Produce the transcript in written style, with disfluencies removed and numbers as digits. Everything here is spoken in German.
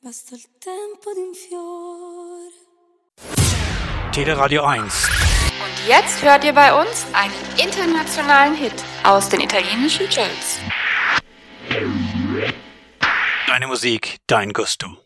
Basta il tempo di un fiore. Teleradio 1. Und jetzt hört ihr bei uns einen internationalen Hit aus den italienischen Charts. Deine Musik, dein Gusto.